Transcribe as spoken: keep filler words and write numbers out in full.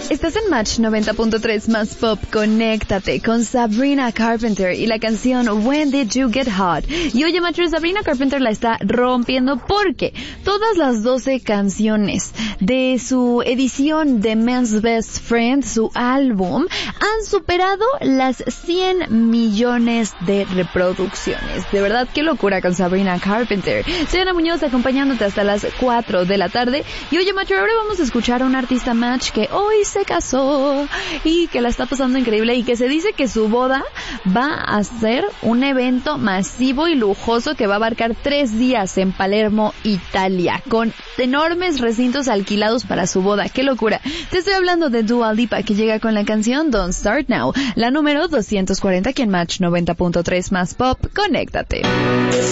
Estás en Match noventa punto tres más pop. Conéctate con Sabrina Carpenter y la canción When Did You Get Hot. Y oye, Matcher, Sabrina Carpenter la está rompiendo porque todas las doce canciones de su edición de Men's Best Friend, su álbum, han superado las cien millones de reproducciones. De verdad, qué locura con Sabrina Carpenter. Soy Ana Muñoz, acompañándote hasta las cuatro de la tarde. Y oye, Matcher, ahora vamos a escuchar a un artista Match que hoy se casó y que la está pasando increíble y que se dice que su boda va a ser un evento masivo y lujoso que va a abarcar tres días en Palermo, Italia, con enormes recintos alquilados para su boda. ¡Qué locura! Te estoy hablando de Dua Lipa, que llega con la canción Don't Start Now, la número doscientos cuarenta aquí en Match noventa punto tres más pop. Conéctate.